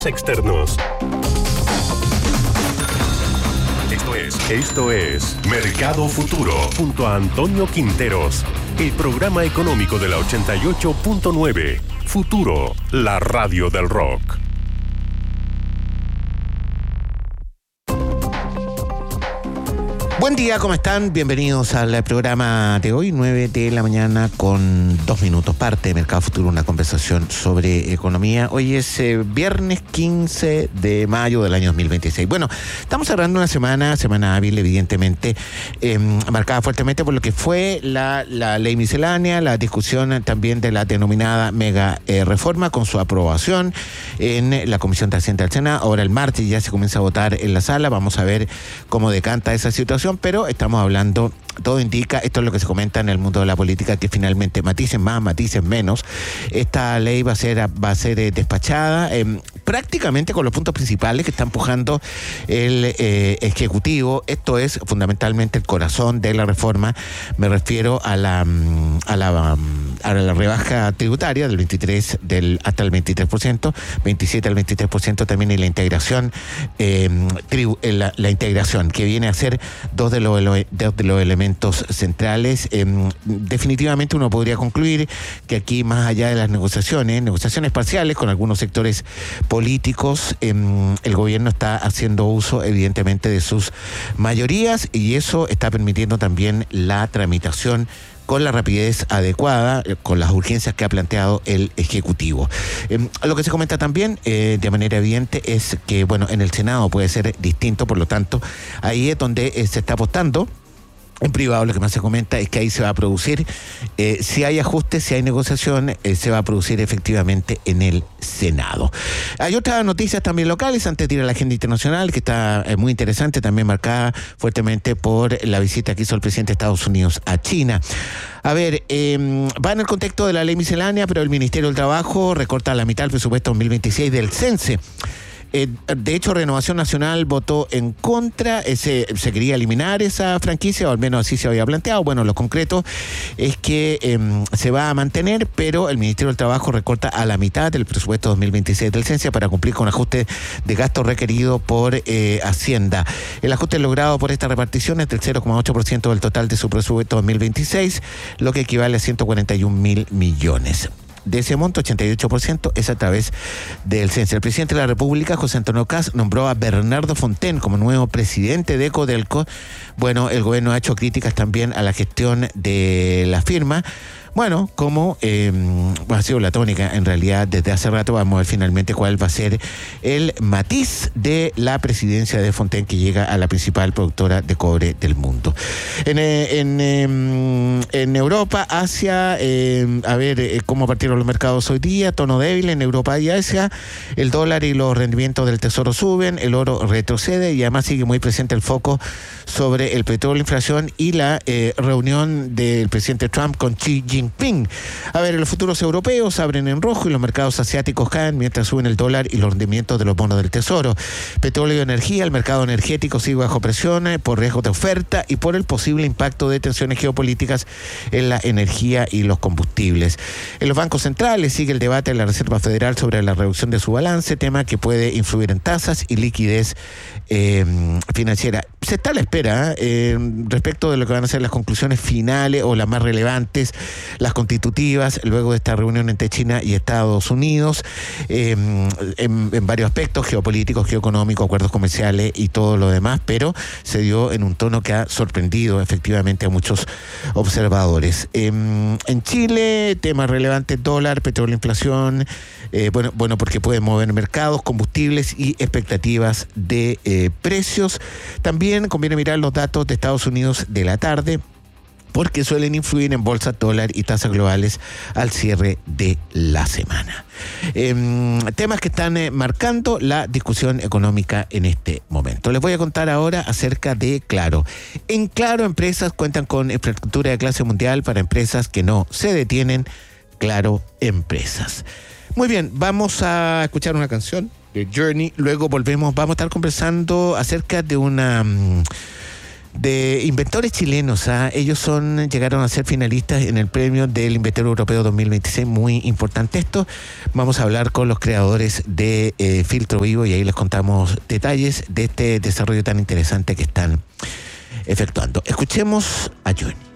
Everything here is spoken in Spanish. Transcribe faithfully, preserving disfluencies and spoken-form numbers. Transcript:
externos. Esto es, esto es Mercado Futuro junto a Antonio Quinteros, el programa económico de la ochenta y ocho punto nueve. Futuro, la radio del rock. Buen día, ¿cómo están? Bienvenidos al programa de hoy, nueve de la mañana con dos minutos. Parte de Mercado Futuro, una conversación sobre economía. Hoy es eh, viernes quince de mayo del año dos mil veintiséis. Bueno, estamos cerrando una semana, semana hábil, evidentemente, eh, marcada fuertemente por lo que fue la, la ley miscelánea, la discusión también de la denominada mega eh, reforma con su aprobación en la Comisión de Hacienda del Senado. Ahora el martes ya se comienza a votar en la sala. Vamos a ver cómo decanta esa situación. Pero estamos hablando, todo indica, esto es lo que se comenta en el mundo de la política, que finalmente maticen más, maticen menos, esta ley va a ser va a ser eh, despachada eh, prácticamente con los puntos principales que está empujando el eh, Ejecutivo. Esto es fundamentalmente el corazón de la reforma. Me refiero a la a la, a la rebaja tributaria del veintitrés del hasta el veintitrés por ciento, veintisiete al veintitrés por ciento también, y la integración eh, tribu, la, la integración que viene a ser dos de los, dos de los elementos centrales. Eh, definitivamente uno podría concluir que aquí, más allá de las negociaciones, negociaciones parciales con algunos sectores políticos, eh, el gobierno está haciendo uso evidentemente de sus mayorías, y eso está permitiendo también la tramitación con la rapidez adecuada, con las urgencias que ha planteado el Ejecutivo. Eh, lo que se comenta también, eh, de manera evidente, es que, bueno, en el Senado puede ser distinto, por lo tanto, ahí es donde eh, se está apostando. En privado lo que más se comenta es que ahí se va a producir, eh, si hay ajustes, si hay negociación, eh, se va a producir efectivamente en el Senado. Hay otras noticias también locales antes de ir a la agenda internacional, que está eh, muy interesante, también marcada fuertemente por la visita que hizo el presidente de Estados Unidos a China. A ver, eh, va en el contexto de la ley miscelánea, pero el Ministerio del Trabajo recorta la mitad del presupuesto dos mil veintiséis del CENSE. Eh, de hecho, Renovación Nacional votó en contra, ese, se quería eliminar esa franquicia, o al menos así se había planteado. Bueno, lo concreto es que eh, se va a mantener, pero el Ministerio del Trabajo recorta a la mitad del presupuesto dos mil veintiséis del CENSE para cumplir con ajuste de gasto requerido por eh, Hacienda. El ajuste logrado por esta repartición es del cero coma ocho por ciento del total de su presupuesto dos mil veintiséis, lo que equivale a ciento cuarenta y un mil millones. De ese monto, ochenta y ocho por ciento es a través del CENSE. El presidente de la República, José Antonio Kast, nombró a Bernardo Fontaine como nuevo presidente de Codelco. Bueno, el gobierno ha hecho críticas también a la gestión de la firma. Bueno, como eh, ha sido la tónica en realidad desde hace rato, vamos a ver finalmente cuál va a ser el matiz de la presidencia de Fontaine, que llega a la principal productora de cobre del mundo. En, en, en, en Europa, Asia, eh, a ver eh, cómo partieron los mercados hoy día. Tono débil en Europa y Asia. El dólar y los rendimientos del tesoro suben, el oro retrocede, y además sigue muy presente el foco sobre el petróleo, inflación y la eh, reunión del presidente Trump con Xi Jinping. A ver, los futuros europeos abren en rojo y los mercados asiáticos caen mientras suben el dólar y los rendimientos de los bonos del tesoro. Petróleo y energía, el mercado energético sigue bajo presión eh, por riesgos de oferta y por el posible impacto de tensiones geopolíticas en la energía y los combustibles. En los bancos centrales sigue el debate de la Reserva Federal sobre la reducción de su balance, tema que puede influir en tasas y liquidez eh, financiera. Se está a la espera eh, respecto de lo que van a ser las conclusiones finales o las más relevantes, las constitutivas, luego de esta reunión entre China y Estados Unidos, eh, en, en varios aspectos geopolíticos, geoeconómicos, acuerdos comerciales y todo lo demás, pero se dio en un tono que ha sorprendido efectivamente a muchos observadores. Eh, en Chile, temas relevantes: dólar, petróleo, inflación, eh, bueno, bueno, porque puede mover mercados, combustibles y expectativas de eh, precios. También conviene mirar los datos de Estados Unidos de la tarde, porque suelen influir en bolsa, dólar y tasas globales al cierre de la semana. Eh, temas que están eh, marcando la discusión económica en este momento. Les voy a contar ahora acerca de Claro. En Claro, empresas cuentan con infraestructura de clase mundial para empresas que no se detienen. Claro Empresas. Muy bien, vamos a escuchar una canción de Journey, luego volvemos, vamos a estar conversando acerca de una... de inventores chilenos. ¿ah? Ellos son llegaron a ser finalistas en el premio del Inventor Europeo dos mil veintiséis, muy importante esto. Vamos a hablar con los creadores de eh, Filtro Vivo y ahí les contamos detalles de este desarrollo tan interesante que están efectuando. Escuchemos a Johnny.